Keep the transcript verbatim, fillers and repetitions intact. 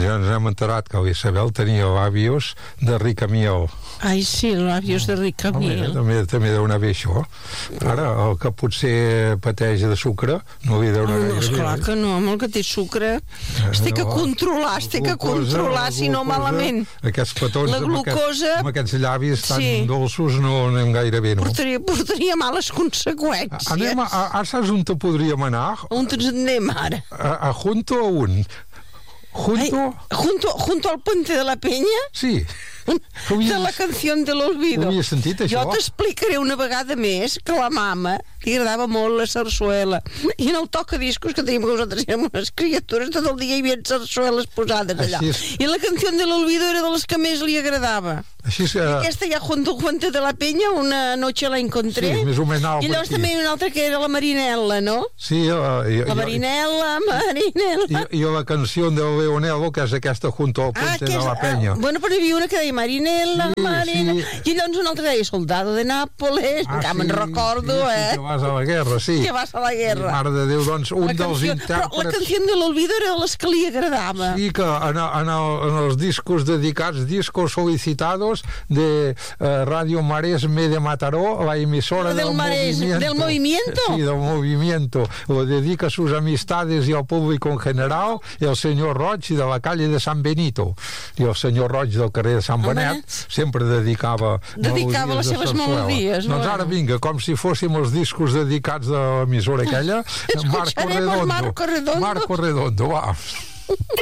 ja ens hem enterat que l'Isabel tenia l'àvios de Ricamiel. Ai, sí, l'àvios de Ricamiel. També, també deu anar bé això. Ara, el que potser pateix de sucre no li deu anar no, gaire bé. Esclar que no, amb el que té sucre es té que controlar, es té que controlar, si no malament. Aquests petons la glucosa, amb, aquest, amb aquests llavis tan sí. dolços no anem gaire bé, no? Portaria, portaria males conseqüències. Anem a, a, a saps on te podríem anar? On ens anem ara? A, a Junto a un. Junto... Ai, junto, junto al puente de la Peña? Sí. De la canció de l'Olvido. Ho havia sentit, això? Jo t'explicaré una vegada més que la mama li agradava molt la sarsuela. I en el tocadiscos que teníem, que nosaltres érem unes criatures, tot el dia hi havia sarsueles posades allà. I la canció de l'Olvido era de les que més li agradava. Així és, uh... Aquesta ja, Junto Puente de la Peña, una noche la encontré. Sí, més o menys I llavors també hi ha una altra que era la Marinella, no? Sí. Uh, i, la Marinella, Marinella. I, i la canció de Leonello, que és aquesta Junto al Puente ah, de la Peña. Uh, bueno, però hi havia una que deia Marinella, sí, Marinella, sí. I llavors una altra que deia Soldado de Nápoles, ah, que sí, me'n recordo, sí, eh? Sí, que vas a la guerra, sí. Que vas a la guerra. I, mare de Déu, doncs, un la dels canció, intèrprets... Però la canció de l'Olvido era de les que li agradava. Sí, que en, en, el, en els discos dedicats, discos solicitados de eh, Radio Maresme de Mataró, la emisora del, del Maresme, movimiento. ¿Del movimiento? Sí, del movimiento. Lo dedica a sus amistades y al público en general, el senyor Roig de la calle de San Benito. I el senyor Roig del carrer de Sant Benet sempre dedicava dedicava les seves melodies. Doncs ara vinga, com si fóssim els discos dedicats de l'emissora aquella, Marco Redondo. Marco Redondo. Marco Redondo, va.